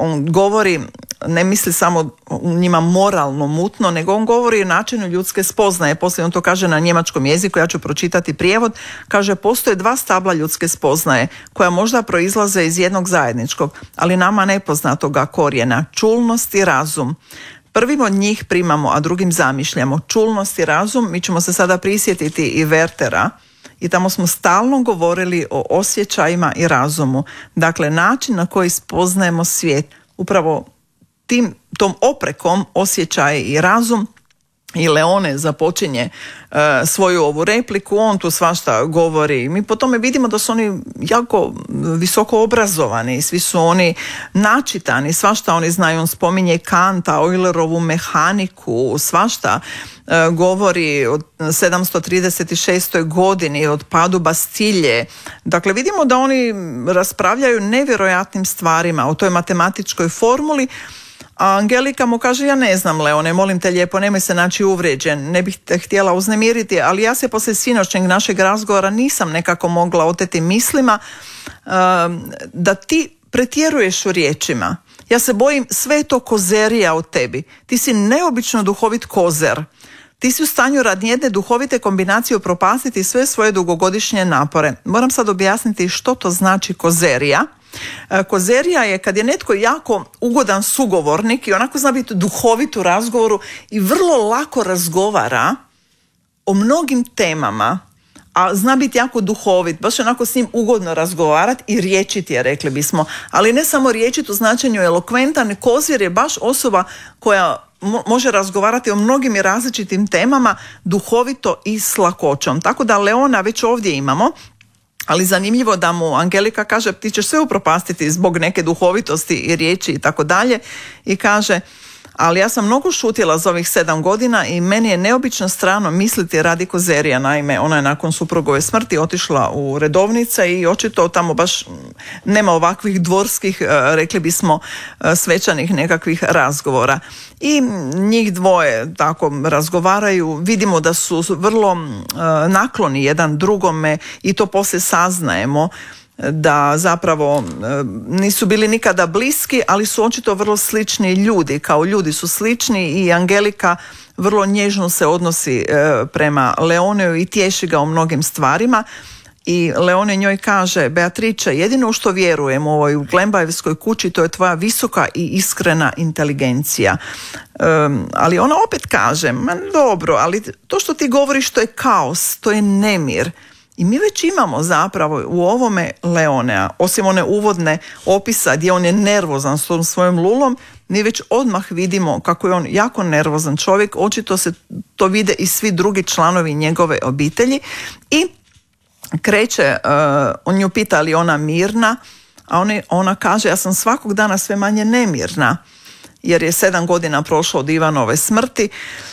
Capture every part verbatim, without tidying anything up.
on govori, ne misli samo njima moralno mutno, nego on govori o načinu ljudske spoznaje. Poslije on to kaže na njemačkom jeziku, ja ću pročitati prijevod. Kaže, postoje dva stabla ljudske spoznaje koja možda proizlaze iz jednog zajedničkog, ali nama nepoznatoga korijena, čulnost i razum. Prvim od njih primamo, a drugim zamišljamo. Čulnost i razum, mi ćemo se sada prisjetiti i Wertera, i tamo smo stalno govorili o osjećajima i razumu. Dakle, način na koji spoznajemo svijet, upravo tim, tom oprekom osjećaj i razum. I Leone započinje uh, svoju ovu repliku, on tu svašta govori. Mi po tome vidimo da su oni jako visoko obrazovani, svi su oni načitani, svašta oni znaju. On spominje Kanta, Eulerovu mehaniku, svašta uh, govori od sedamsto trideset šestoj godini, od padu Bastilje. Dakle, vidimo da oni raspravljaju nevjerojatnim stvarima o toj matematičkoj formuli. A Angelika mu kaže, ja ne znam, Leone, molim te lijepo, nemoj se naći uvrijeđen, ne bih te htjela uznemiriti, ali ja se poslije sinoćnjeg našeg razgovora nisam nekako mogla oteti mislima uh, da ti pretjeruješ u riječima. Ja se bojim, sve je to kozerija od tebi. Ti si neobično duhovit kozer. Ti si u stanju radi jedne duhovite kombinacije upropastiti sve svoje dugogodišnje napore. Moram sad objasniti što to znači kozerija. Kozerija je kad je netko jako ugodan sugovornik i onako zna biti duhovit u razgovoru i vrlo lako razgovara o mnogim temama, a zna biti jako duhovit, baš onako s njim ugodno razgovarati i riječit je, rekli bismo. Ali ne samo riječit u značenju elokventan, kozer je baš osoba koja mo- može razgovarati o mnogim i različitim temama duhovito i s lakoćom. Tako da Leona već ovdje imamo. Ali zanimljivo da mu Angelika kaže, ti ćeš sve upropastiti zbog neke duhovitosti i riječi i tako dalje. I kaže, ali ja sam mnogo šutjela za ovih sedam godina i meni je neobično strano misliti radi kozerija. Naime, ona je nakon suprugove smrti otišla u redovnice i očito tamo baš nema ovakvih dvorskih, rekli bismo, svečanih nekakvih razgovora. I njih dvoje tako razgovaraju, vidimo da su vrlo nakloni jedan drugome i to poslije saznajemo da zapravo nisu bili nikada bliski, ali su očito vrlo slični ljudi, kao ljudi su slični i Angelika vrlo nježno se odnosi prema Leoneu i tješi ga u mnogim stvarima. I Leone njoj kaže, Beatrice, jedino u što vjerujem u ovoj Glembajevskoj kući, to je tvoja visoka i iskrena inteligencija. Um, ali ona opet kaže, ma dobro, ali to što ti govoriš, to je kaos, to je nemir. I mi već imamo zapravo u ovome Leonea, osim one uvodne opisa gdje on je nervozan s tom svojom lulom, mi već odmah vidimo kako je on jako nervozan čovjek, očito se to vide i svi drugi članovi njegove obitelji. I kreće, uh, on nju pita li ona mirna, a on, ona kaže, ja sam svakog dana sve manje nemirna, jer je sedam godina prošlo od Ivanove smrti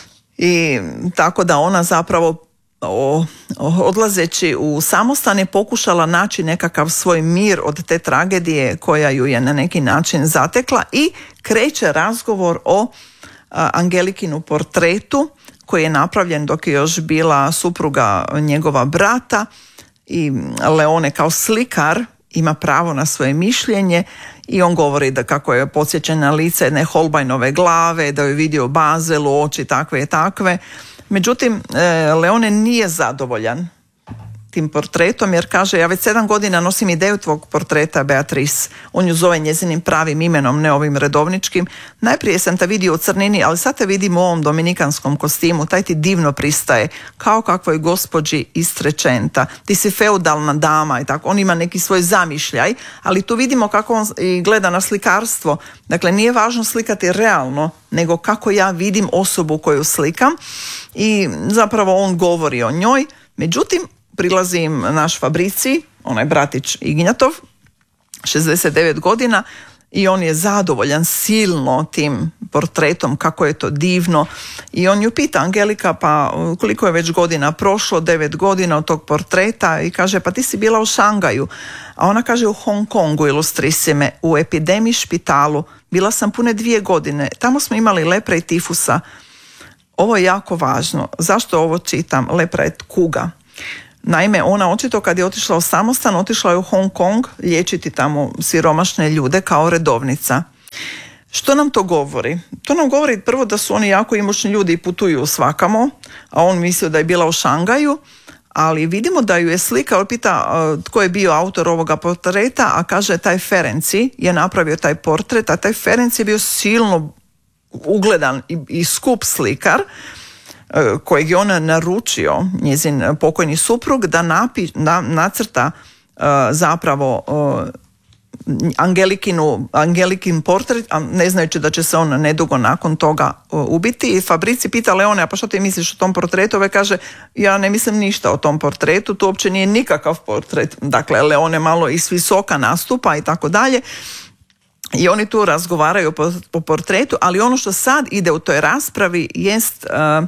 i tako da ona zapravo O, odlazeći u samostan je pokušala naći nekakav svoj mir od te tragedije koja ju je na neki način zatekla i kreće razgovor o a, Angelikinu portretu koji je napravljen dok je još bila supruga njegova brata i Leone kao slikar ima pravo na svoje mišljenje i on govori da kako je podsjećen na lice jedne Holbeinove glave, da je vidio Bazelu, oči takve i takve. Međutim, Leone nije zadovoljan tim portretom jer kaže, ja već sedam godina nosim ideju tvog portreta, Beatrice. On ju zove njezinim pravim imenom, ne ovim redovničkim. Najprije sam te vidio u crnini, ali sad te vidim u ovom dominikanskom kostimu. Taj ti divno pristaje, kao kakvoj gospođi iz Trecenta. Ti si feudalna dama i tako. On ima neki svoj zamišljaj, ali tu vidimo kako on gleda na slikarstvo. Dakle, nije važno slikati realno, nego kako ja vidim osobu koju slikam i zapravo on govori o njoj. Međutim, prilazi im naš Fabricij, onaj bratić Ignjatov, šezdeset devet godina i on je zadovoljan silno tim portretom, kako je to divno i on ju pita, Angelika, pa koliko je već godina prošlo, devet godina od tog portreta i kaže, pa ti si bila u Šangaju, a ona kaže u Hong Kongu, ilustrissime, u epidemiji špitalu, bila sam pune dvije godine, tamo smo imali lepra i tifusa. Ovo je jako važno. Zašto ovo čitam? Lepra je kuga. Naime, ona očito kad je otišla u samostan, otišla je u Hong Kong liječiti tamo siromašne ljude kao redovnica. Što nam to govori? To nam govori prvo da su oni jako imućni ljudi i putuju svakamo, a on mislio da je bila u Šangaju, ali vidimo da ju je slika, pita uh, tko je bio autor ovoga portreta, a kaže taj Ferenci je napravio taj portret, a taj Ferenci je bio silno ugledan i, i skup slikar, uh, kojeg je on naručio, njezin pokojni suprug, da napi, na, nacrta uh, zapravo uh, Angelikinu, Angelikin portret, a ne znajući da će se on nedugo nakon toga uh, ubiti. I Fabrici pita Leone, a pa što ti misliš o tom portretu? Ove kaže, ja ne mislim ništa o tom portretu, to uopće nije nikakav portret. Dakle, Leone malo iz visoka nastupa i tako dalje. I oni tu razgovaraju po, po portretu, ali ono što sad ide u toj raspravi jest uh,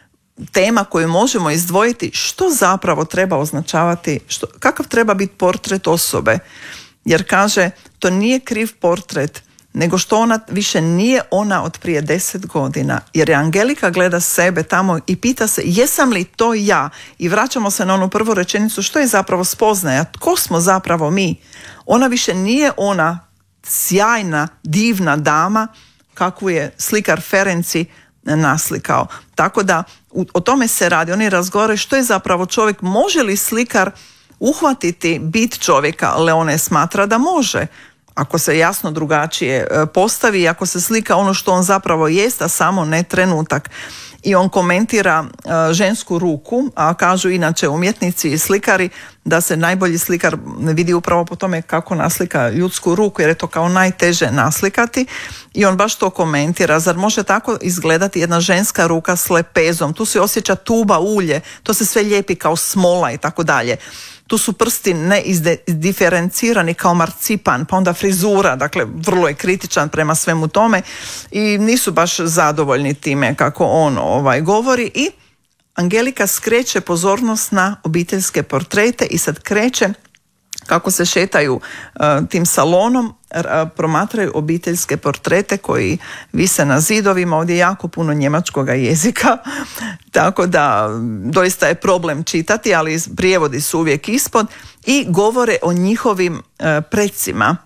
tema koju možemo izdvojiti, što zapravo treba označavati, što, kakav treba biti portret osobe. Jer kaže, to nije kriv portret, nego što ona više nije ona od prije deset godina. Jer je Angelika gleda sebe tamo i pita se, jesam li to ja? I vraćamo se na onu prvu rečenicu, što je zapravo spoznaja? Tko smo zapravo mi? Ona više nije ona sjajna, divna dama kakvu je slikar Ferenci naslikao. Tako da o tome se radi. Oni razgovaraju što je zapravo čovjek, može li slikar uhvatiti bit čovjeka. Leone smatra da može, ako se jasno drugačije postavi i ako se slika ono što on zapravo jest, a samo ne trenutak. I on komentira uh, žensku ruku, a kažu inače umjetnici i slikari da se najbolji slikar vidi upravo po tome kako naslika ljudsku ruku, jer je to kao najteže naslikati. I on baš to komentira, zar može tako izgledati jedna ženska ruka s lepezom? Tu se osjeća tuba, ulje, to se sve lijepi kao smola i tako dalje. Tu su prsti neizdiferencirani kao marcipan, pa onda frizura, dakle vrlo je kritičan prema svemu tome i nisu baš zadovoljni time kako on ovaj govori. I Angelika skreće pozornost na obiteljske portrete i sad kreće kako se šetaju uh, tim salonom, uh, promatraju obiteljske portrete koji vise na zidovima. Ovdje je jako puno njemačkoga jezika, tako da doista je problem čitati, ali prijevodi su uvijek ispod i govore o njihovim uh, precima.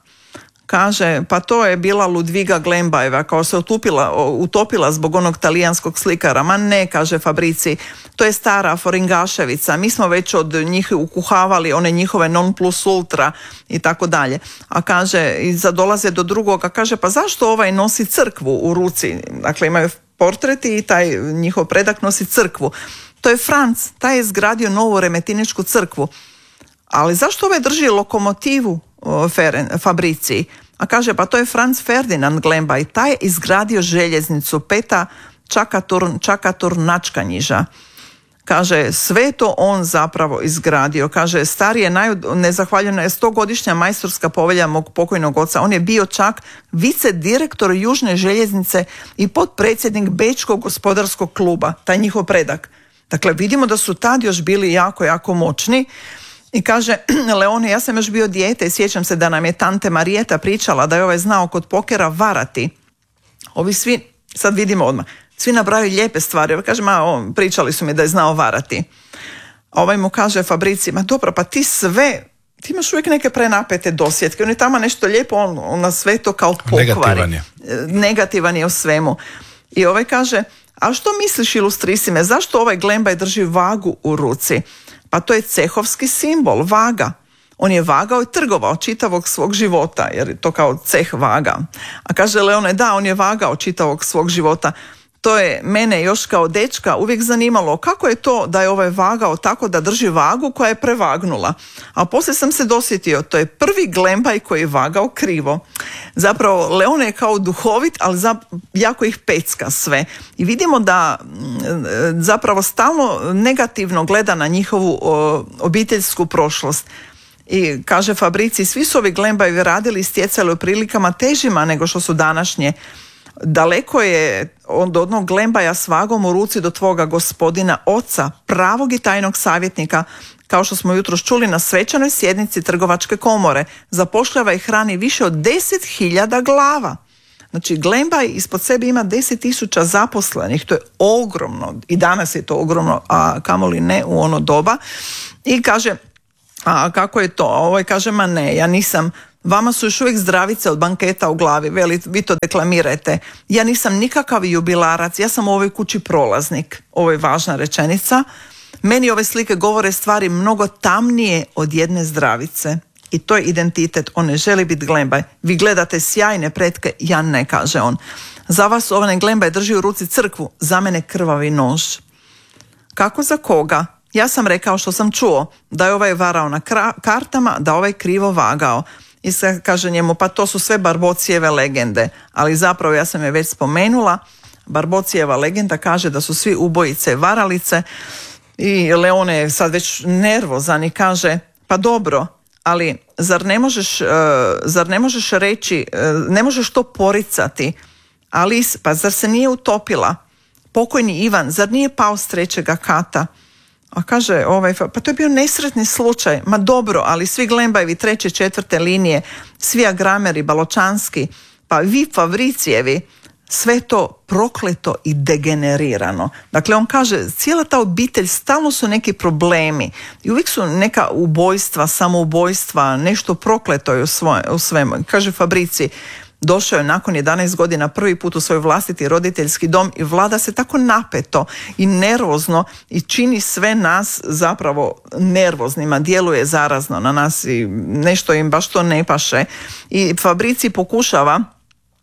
Kaže, pa to je bila Ludviga Glembajeva, kao se utopila, utopila zbog onog talijanskog slikara. Ma ne, kaže Fabrici, to je stara Foringaševica, mi smo već od njih ukuhavali one njihove non plus ultra i tako dalje. A kaže, i zadolaze do drugoga, kaže, pa zašto ovaj nosi crkvu u ruci? Dakle, imaju portreti i taj njihov predak nosi crkvu. To je Franc, taj je zgradio novu remetiničku crkvu. Ali zašto ovaj drži lokomotivu Fabrici? A kaže, pa to je Franz Ferdinand Glembaj, taj je izgradio željeznicu Peta Čakaturn, Čakaturnačkanjiža. Kaže, sve to on zapravo izgradio. Kaže, stari je naj, nezahvaljena je stogodišnja majstorska povelja mog pokojnog oca. On je bio čak vicedirektor Južne željeznice i potpredsjednik Bečkog gospodarskog kluba, taj njihov predak. Dakle, vidimo da su tad još bili jako, jako moćni. I kaže, Leone, ja sam još bio dijete i sjećam se da nam je tante Marijeta pričala da je ovaj znao kod pokera varati. Ovi svi, sad vidimo odmah, svi nabraju lijepe stvari. Kaže, ma, o, pričali su mi da je znao varati. A ovaj mu kaže Fabrici, ma dobro, pa ti sve, ti imaš uvijek neke prenapete dosjetke. On je tamo nešto lijepo, on, on na sve to kao pokvari. Negativan je. Negativan je u svemu. I ovaj kaže, a što misliš, ilustrisime, zašto ovaj Glembaj drži vagu u ruci? Pa to je cehovski simbol, vaga. On je vagao i trgovao čitavog svog života, jer je to kao ceh vaga. A kaže Leone, da, on je vagao čitavog svog života. To je mene još kao dečka uvijek zanimalo kako je to da je ovaj vagao tako da drži vagu koja je prevagnula. A poslije sam se dosjetio, to je prvi Glembaj koji je vagao krivo. Zapravo Leone je kao duhovit, ali za, jako ih pecka sve. I vidimo da zapravo stalno negativno gleda na njihovu o, obiteljsku prošlost. I kaže Fabrici, svi su ovi Glembajevi radili i stjecali u prilikama težima nego što su današnje. Daleko je od onog Glembaja s vagom u ruci do tvoga gospodina oca, pravog i tajnog savjetnika, kao što smo jutros čuli na svečanoj sjednici trgovačke komore. Zapošljava i hrani više od deset hiljada glava. Znači Glembaj ispod sebe ima deset tisuća zaposlenih, to je ogromno i danas je to ogromno, a kamoli ne u ono doba. I kaže, a kako je to? A ovaj kaže, ma ne, ja nisam Vama su još uvijek zdravice od banketa u glavi, veli, vi to deklamirajte. Ja nisam nikakav jubilarac, ja sam u ovoj kući prolaznik. Ovo je važna rečenica. Meni ove slike govore stvari mnogo tamnije od jedne zdravice. I to je identitet, on ne želi biti Glembaj. Vi gledate sjajne pretke, ja ne, kaže on. Za vas ovaj Glembaj drži u ruci crkvu, za mene krvavi nož. Kako za koga? Ja sam rekao što sam čuo, da je ovaj varao na kra- kartama, da ovaj krivo vagao. I sad kaže njemu, pa to su sve Barbocijeve legende, ali zapravo ja sam je već spomenula, Barbocijeva legenda kaže da su svi ubojice varalice i Leone je sad već nervozan i kaže, pa dobro, ali zar ne možeš, uh, zar ne možeš reći, uh, ne možeš to poricati, Alice, pa zar se nije utopila? Pokojni Ivan, zar nije pao s trećega kata? A kaže, ovaj, pa to je bio nesretni slučaj. Ma dobro, ali svi Glembajevi treće, četvrte linije, svi Agrameri, Baločanski, pa vi Favricijevi, sve to prokleto i degenerirano. Dakle, on kaže, cijela ta obitelj, stalno su neki problemi i uvijek su neka ubojstva, samoubojstva, nešto prokleto je u, svoj, u svemu. Kaže Fabrici, došao je nakon jedanaest godina prvi put u svoj vlastiti roditeljski dom i vlada se tako napeto i nervozno i čini sve nas zapravo nervoznima, djeluje zarazno na nas i nešto im baš to ne paše. I Fabrici pokušava uh,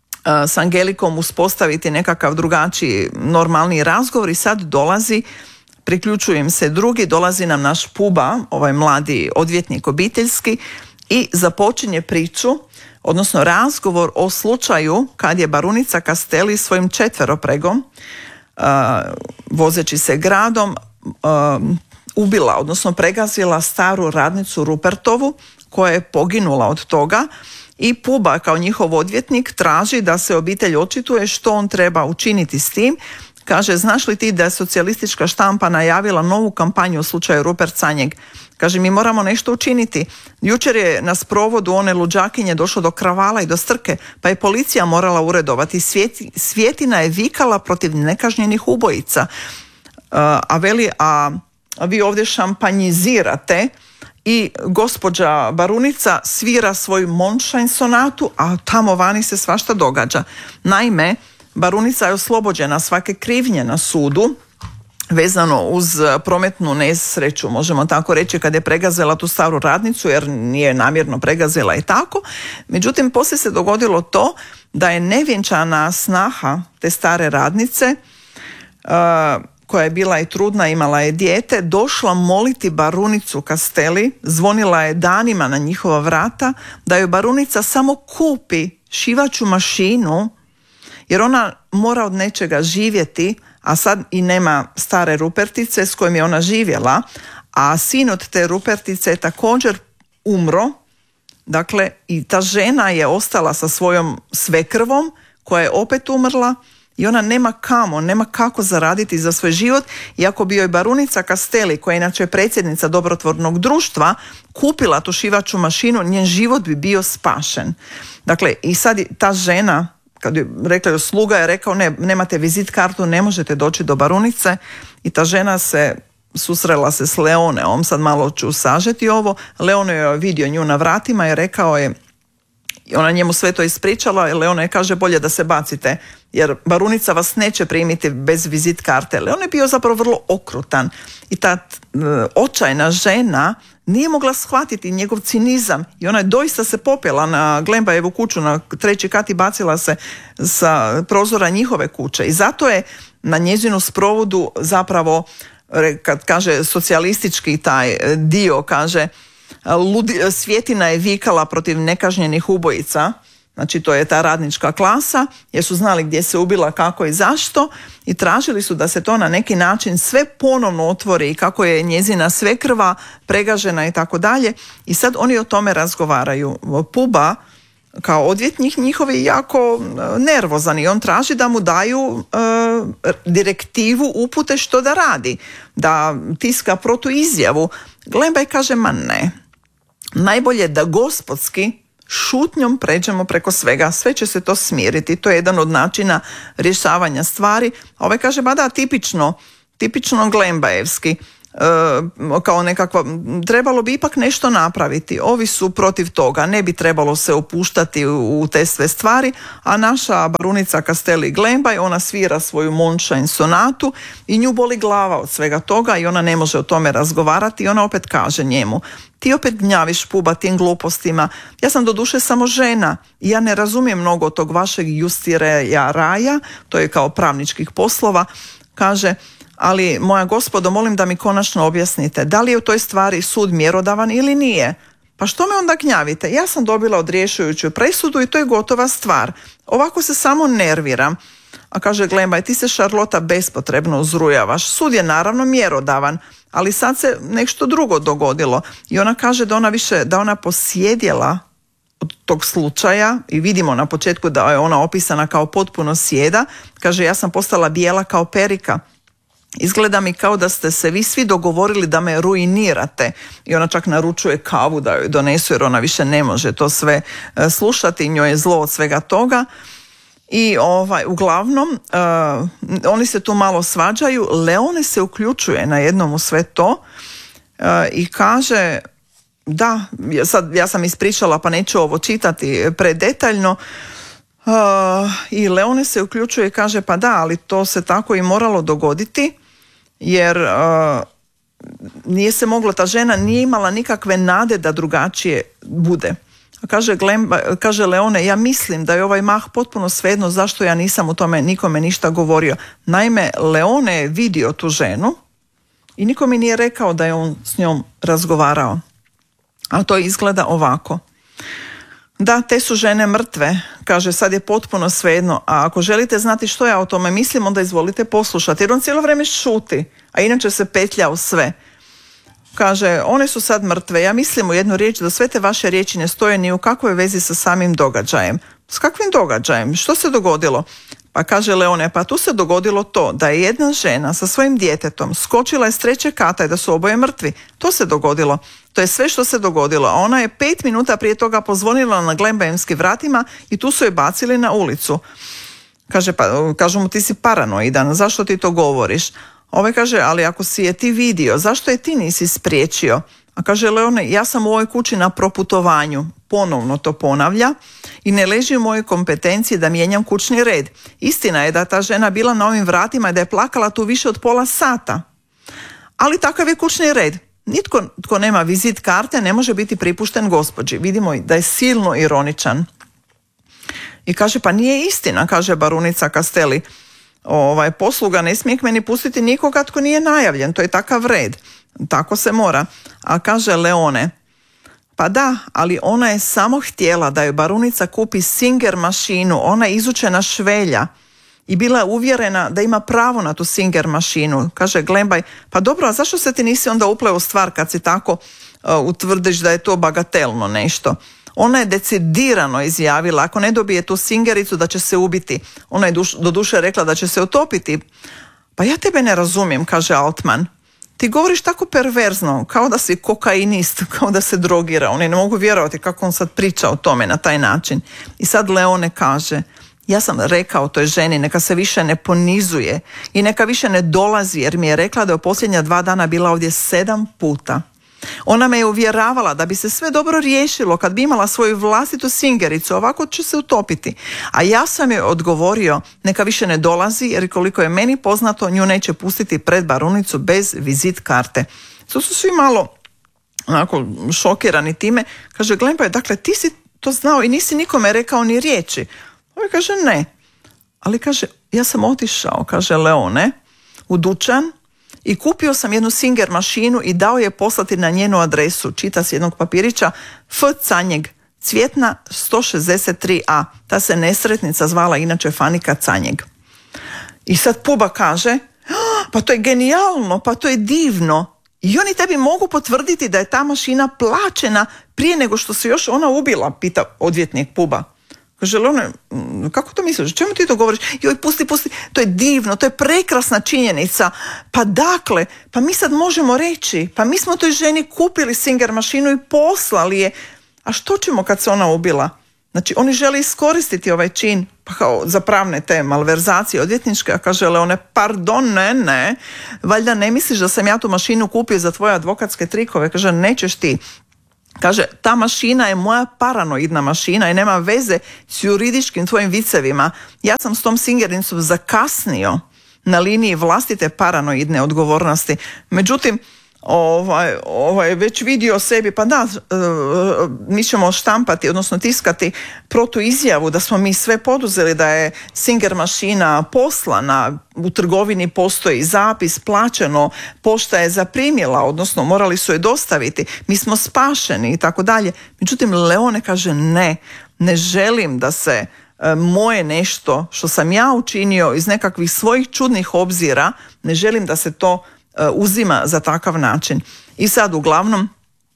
s Angelikom uspostaviti nekakav drugačiji, normalni razgovor i sad dolazi, priključuje im se drugi, dolazi nam naš Puba, ovaj mladi odvjetnik obiteljski i započinje priču, odnosno razgovor o slučaju kad je barunica Castelli svojim četveropregom uh, vozeći se gradom uh, ubila, odnosno pregazila staru radnicu Rupertovu koja je poginula od toga i Puba kao njihov odvjetnik traži da se obitelj očituje što on treba učiniti s tim. Kaže, znaš li ti da je socijalistička štampa najavila novu kampanju u slučaju Rupert Sanjeg? Kaže, mi moramo nešto učiniti. Jučer je na sprovodu one luđakinje došlo do kravala i do strke, pa je policija morala uredovati. Svijeti, Svjetina je vikala protiv nekažnjenih ubojica. Uh, a veli, a, a vi ovdje šampanjizirate i gospođa barunica svira svoju Mondschein sonatu, a tamo vani se svašta događa. Naime, barunica je oslobođena svake krivnje na sudu vezano uz prometnu nesreću, možemo tako reći, kad je pregazila tu staru radnicu, jer nije namjerno pregazila i tako. Međutim, poslije se dogodilo to da je nevjenčana snaha te stare radnice, uh, koja je bila i trudna, imala je dijete, došla moliti barunicu Castelli, zvonila je danima na njihova vrata, da joj barunica samo kupi šivaću mašinu, jer ona mora od nečega živjeti, a sad i nema stare Rupertice s kojim je ona živjela, a sin od te Rupertice je također umro. Dakle, i ta žena je ostala sa svojom svekrvom koja je opet umrla i ona nema kamo, nema kako zaraditi za svoj život, iako bi joj barunica Castelli, koja je inače predsjednica dobrotvornog društva, kupila tu šivaću mašinu, njen život bi bio spašen. Dakle, i sad ta žena, kad je rekla, sluga je rekao, ne, nemate vizit kartu, ne možete doći do barunice, i ta žena se susrela se s Leoneom, sad malo ću sažeti ovo. Leone je vidio nju na vratima i rekao je, ona njemu sve to ispričala, i Leone je kaže, bolje da se bacite, jer barunica vas neće primiti bez vizit karte. Leone je bio zapravo vrlo okrutan i ta uh, očajna žena nije mogla shvatiti njegov cinizam i ona je doista se popela na Glembajevu kuću, na treći kat i bacila se sa prozora njihove kuće. I zato je na njezinu sprovodu zapravo, kad kaže socijalistički taj dio, kaže, ludi, Svjetina je vikala protiv nekažnjenih ubojica, znači to je ta radnička klasa, jer su znali gdje se ubila, kako i zašto, i tražili su da se to na neki način sve ponovno otvori i kako je njezina svekrva pregažena i tako dalje. I sad oni o tome razgovaraju. Puba kao odvjetnik njihov je jako nervozan i on traži da mu daju e, direktivu, upute što da radi, da tiska protuizjavu. Glembaj kaže, ma ne, najbolje da gospodski šutnjom pređemo preko svega, sve će se to smiriti, to je jedan od načina rješavanja stvari. A ovaj kaže, ba da, tipično, tipično Glembajevski. kao nekakva, trebalo bi ipak nešto napraviti. Ovi su protiv toga, ne bi trebalo se upuštati u te sve stvari, a naša barunica Castelli Glembaj, ona svira svoju Mondschein sonatu i nju boli glava od svega toga i ona ne može o tome razgovarati i ona opet kaže njemu: ti opet gnjaviš, Puba, tim glupostima. Ja sam doduše samo žena i ja ne razumijem mnogo tog vašeg justireja raja, to je kao pravničkih poslova. Kaže: ali moja gospodo, molim da mi konačno objasnite, da li je u toj stvari sud mjerodavan ili nije? Pa što me onda gnjavite? Ja sam dobila odriješujuću presudu i to je gotova stvar. Ovako se samo nerviram. A kaže Glembaj: ti se, Šarlota, bespotrebno uzrujavaš. Sud je naravno mjerodavan, ali sad se nešto drugo dogodilo. I ona kaže da ona više, da ona posjedjela od tog slučaja i vidimo na početku da je ona opisana kao potpuno sjeda. Kaže: ja sam postala bijela kao perika. Izgleda mi kao da ste se vi svi dogovorili da me ruinirate. I ona čak naručuje kavu da joj donesu jer ona više ne može to sve slušati, njoj je zlo od svega toga. I ovaj, uglavnom uh, oni se tu malo svađaju. Leone se uključuje na jednom u sve to uh, i kaže: da, sad ja sam ispričala pa neću ovo čitati predetaljno. Uh, I Leone se uključuje i kaže: pa da, ali to se tako i moralo dogoditi jer uh, nije se moglo, ta žena nije imala nikakve nade da drugačije bude. A kaže, Glemba, kaže Leone: ja mislim da je ovaj mah potpuno svejedno zašto ja nisam u tome nikome ništa govorio. Naime, Leone je vidio tu ženu i niko mi nije rekao da je on s njom razgovarao. A to izgleda ovako: da, te su žene mrtve, kaže, sad je potpuno svejedno, a ako želite znati što ja o tome mislim, onda izvolite poslušati, jer on cijelo vrijeme šuti, a inače se petlja u sve. Kaže: one su sad mrtve, ja mislim u jednu riječ da sve te vaše riječi ne stoje ni u kakvoj vezi sa samim događajem. S kakvim događajem? Što se dogodilo? Pa kaže Leone: pa tu se dogodilo to da je jedna žena sa svojim djetetom skočila iz trećeg kata i da su oboje mrtvi. To se dogodilo. To je sve što se dogodilo. A ona je pet minuta prije toga pozvonila na Glembajevskim vratima i tu su je bacili na ulicu. Kaže, pa, kažu mu: ti si paranoidan, zašto ti to govoriš? Ovaj kaže: ali ako si je ti vidio, zašto je ti nisi spriječio? A kaže Leone: ja sam u ovoj kući na proputovanju. Ponovno to ponavlja i ne leži u mojoj kompetenciji da mijenjam kućni red. Istina je da ta žena bila na ovim vratima i da je plakala tu više od pola sata. Ali takav je kućni red. Nitko tko nema vizit karte ne može biti pripušten gospođi. Vidimo da je silno ironičan. I kaže: pa nije istina, kaže barunica Castelli. Ovaj, posluga ne smije k meni pustiti nikoga tko nije najavljen. To je takav red. Tako se mora. A kaže Leone: pa da, ali ona je samo htjela da joj barunica kupi Singer mašinu. Ona je izučena švelja i bila je uvjerena da ima pravo na tu Singer mašinu. Kaže Glembaj: pa dobro, a zašto se ti nisi onda upleo u stvar kad si tako uh, utvrdiš da je to bagatelno nešto? Ona je decidirano izjavila: ako ne dobije tu Singericu da će se ubiti. Ona je duš, do duše rekla da će se utopiti. Pa ja tebe ne razumijem, kaže Altman. Ti govoriš tako perverzno, kao da si kokainist, kao da se drogira. Oni ne mogu vjerovati kako on sad priča o tome na taj način. I sad Leone kaže: ja sam rekao toj ženi neka se više ne ponizuje i neka više ne dolazi, jer mi je rekla da je u posljednja dva dana bila ovdje sedam puta. Ona me je uvjeravala da bi se sve dobro riješilo kad bi imala svoju vlastitu Singericu, ovako će se utopiti. A ja sam joj odgovorio neka više ne dolazi, jer koliko je meni poznato, nju neće pustiti pred barunicu bez vizit karte. To su svi malo onako šokirani time. Kaže Glembaj: dakle ti si to znao i nisi nikome rekao ni riječi? Ovaj kaže: ne. Ali kaže: ja sam otišao, kaže Leone, u dućan i kupio sam jednu Singer mašinu i dao je poslati na njenu adresu. Čita s jednog papirića: F. Canjeg, Cvjetna sto šezdeset tri a. Ta se nesretnica zvala inače Fanika Canjeg. I sad Puba kaže: pa to je genijalno, pa to je divno. I oni tebi mogu potvrditi da je ta mašina plaćena prije nego što se još ona ubila, pita odvjetnik Puba. Kaže Leone: kako to misliš? Čemu ti to govoriš? Joj, pusti, pusti, to je divno, to je prekrasna činjenica. Pa dakle, pa mi sad možemo reći, pa mi smo toj ženi kupili Singer mašinu i poslali je. A što ćemo kad se ona ubila? Znači, oni žele iskoristiti ovaj čin pa kao za pravne te malverzacije odvjetničke, a kaže Leone, pardon, ne, ne, valjda ne misliš da sam ja tu mašinu kupio za tvoje advokatske trikove? Kaže, nećeš ti. Kaže, ta mašina je moja paranoidna mašina i nema veze s juridičkim tvojim vicevima. Ja sam s tom Singernicom zakasnio na liniji vlastite paranoidne odgovornosti. Međutim, ovaj, ovaj, već vidio sebi, pa da, mi ćemo štampati, odnosno tiskati protuizjavu da smo mi sve poduzeli, da je Singer mašina poslana, u trgovini postoji zapis, plaćeno, pošta je zaprimila, odnosno morali su je dostaviti, mi smo spašeni i tako dalje. Međutim, Leone kaže ne, ne želim da se e, moje nešto što sam ja učinio iz nekakvih svojih čudnih obzira, ne želim da se to uzima za takav način. I sad uglavnom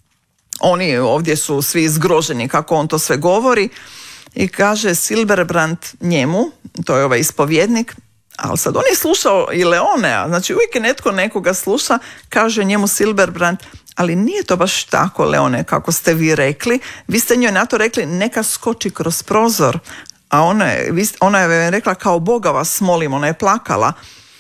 oni ovdje su svi zgroženi kako on to sve govori i kaže Silberbrand njemu, to je ovaj ispovjednik, ali sad on je slušao i Leonea, znači uvijek je netko nekoga sluša, kaže njemu Silberbrand, ali nije to baš tako, Leone, kako ste vi rekli, vi ste njoj na to rekli neka skoči kroz prozor, a ona je, ona je rekla kao Boga vas molim, ona je plakala.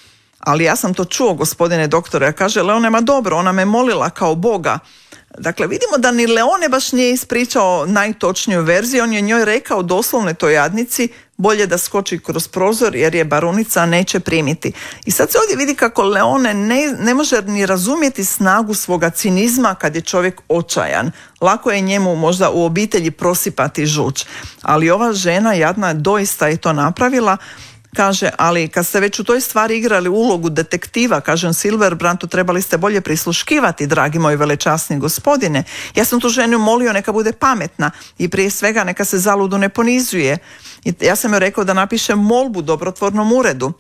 Ali ja sam to čuo, gospodine doktore, kaže Leone, ma dobro, ona me molila kao Boga. Dakle, vidimo da ni Leone baš nije ispričao najtočniju verziju, on je njoj rekao doslovno toj jadnici, bolje da skoči kroz prozor jer je barunica neće primiti. I sad se ovdje vidi kako Leone ne, ne može ni razumjeti snagu svoga cinizma kad je čovjek očajan. Lako je njemu možda u obitelji prosipati žuč, ali ova žena jadna doista je to napravila. Kaže, ali kad ste već u toj stvari igrali ulogu detektiva, kažem Silberbrandu, trebali ste bolje prisluškivati, dragi moji velečasni gospodine. Ja sam tu ženu molio neka bude pametna i prije svega neka se zaludu ne ponizuje. I ja sam joj rekao da napiše molbu dobrotvornom uredu.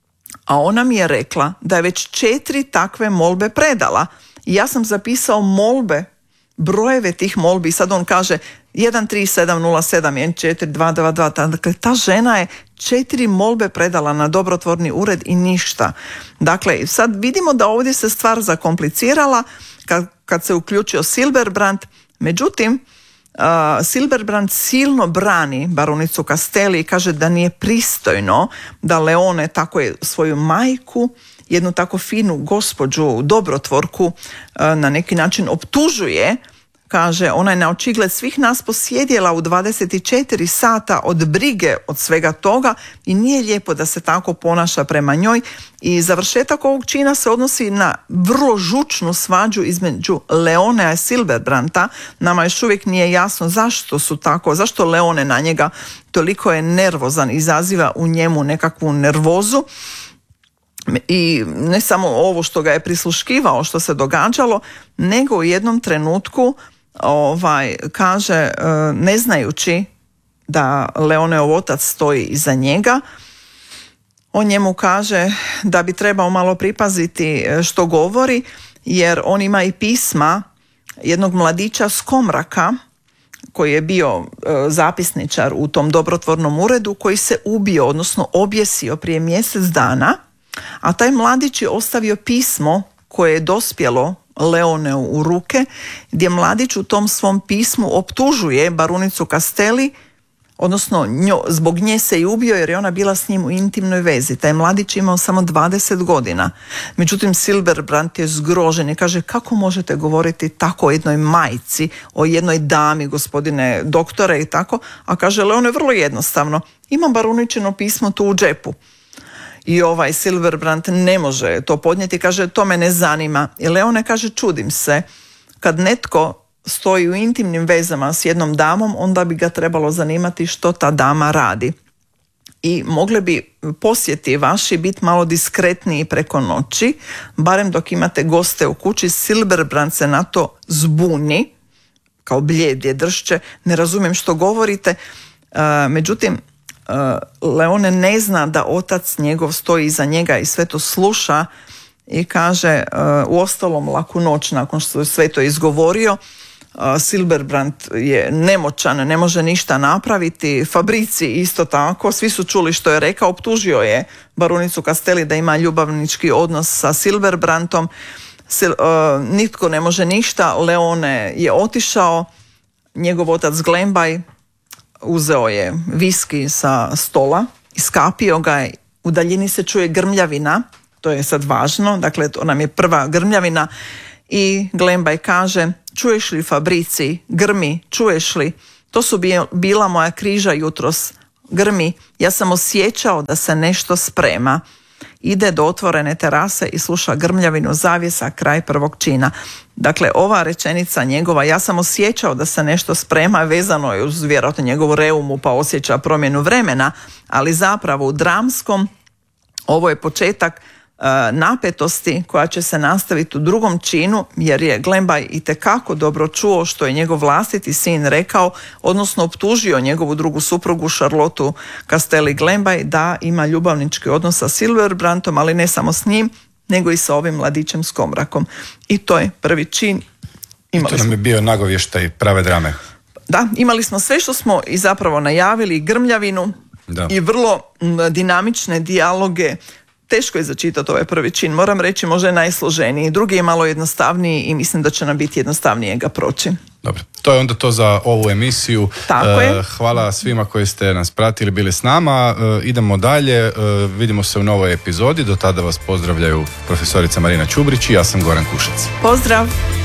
A ona mi je rekla da je već četiri takve molbe predala. I ja sam zapisao molbe, brojeve tih molbi. Sad on kaže jedan tri sedam nula sedam jedan četiri dva dva dva. Dakle, ta žena je četiri molbe predala na dobrotvorni ured i ništa. Dakle, sad vidimo da ovdje se stvar zakomplicirala kad, kad se uključio Silberbrand. Međutim, uh, Silberbrand silno brani baronicu Castelli i kaže da nije pristojno da Leone tako je svoju majku, jednu tako finu gospođu, dobrotvorku, na neki način optužuje. Kaže, ona je na očigled svih nas posjedjela u dvadeset četiri sata od brige od svega toga i nije lijepo da se tako ponaša prema njoj. I završetak ovog čina se odnosi na vrlo žučnu svađu između Leonea i Silberbranda. Nama još uvijek nije jasno zašto su tako, zašto Leone na njega toliko je nervozan, izaziva u njemu nekakvu nervozu. I ne samo ovo što ga je prisluškivao, što se događalo, nego u jednom trenutku ovaj, kaže, ne znajući da Leoneov otac stoji iza njega, on njemu kaže da bi trebao malo pripaziti što govori, jer on ima i pisma jednog mladića s Komraka, koji je bio zapisničar u tom dobrotvornom uredu, koji se ubio, odnosno objesio prije mjesec dana. A taj mladić je ostavio pismo koje je dospjelo Leoneu u ruke, gdje mladić u tom svom pismu optužuje barunicu Castelli, odnosno njo, zbog nje se i ubio jer je ona bila s njim u intimnoj vezi. Taj mladić imao samo dvadeset godina. Međutim, Silberbrand je zgrožen i kaže, kako možete govoriti tako o jednoj majci, o jednoj dami, gospodine doktore i tako, a kaže Leone vrlo jednostavno, imam baruničino pismo tu u džepu. I ovaj Silberbrand ne može to podnijeti, kaže to me ne zanima. I Leone kaže čudim se, kad netko stoji u intimnim vezama s jednom damom, onda bi ga trebalo zanimati što ta dama radi. I mogli bi posjeti vaši biti malo diskretniji preko noći, barem dok imate goste u kući. Silberbrand se na to zbuni, kao blijed je dršće, ne razumijem što govorite, uh, međutim, Leone ne zna da otac njegov stoji iza njega i sve to sluša i kaže, u ostalom laku noć nakon što je sve to izgovorio. Silberbrand je nemoćan, ne može ništa napraviti, Fabrici isto tako, svi su čuli što je rekao, optužio je barunicu Castelli da ima ljubavnički odnos sa Silberbrandom. Sil, uh, nitko ne može ništa, Leone je otišao, njegov otac Glenbaj uzeo je viski sa stola, iskapio ga, u daljini se čuje grmljavina, to je sad važno, dakle to nam je prva grmljavina, i Glembaj kaže: čuješ li, Fabrici, grmi, čuješ li, to su bila moja križa jutros, grmi, ja sam osjećao da se nešto sprema. Ide do otvorene terase i sluša grmljavinu zavjesa, kraj prvog čina. Dakle, ova rečenica njegova, ja sam osjećao da se nešto sprema, vezano je uz vjerojatno njegovu reumu pa osjeća promjenu vremena, ali zapravo u dramskom ovo je početak uh, napetosti koja će se nastaviti u drugom činu, jer je Glembaj itekako dobro čuo što je njegov vlastiti sin rekao, odnosno optužio njegovu drugu suprugu Charlotu Castelli Glembaj da ima ljubavnički odnos sa Silverbrantom, ali ne samo s njim, nego i sa ovim mladićem Skomrakom. I to je prvi čin. Imali to nam je bio nagovještaj prave drame. Da, imali smo sve što smo i zapravo najavili, grmljavinu da. I vrlo m, dinamične dijaloge. Teško je začitati ovaj prvi čin, moram reći možda je najsloženiji, drugi je malo jednostavniji i mislim da će nam biti jednostavnije ga proći. Dobro, to je onda to za ovu emisiju. Tako je. Hvala svima koji ste nas pratili, bili s nama. Idemo dalje, vidimo se u novoj epizodi. Do tada vas pozdravljaju profesorica Marina Čubrić i ja sam Goran Kušec. Pozdrav!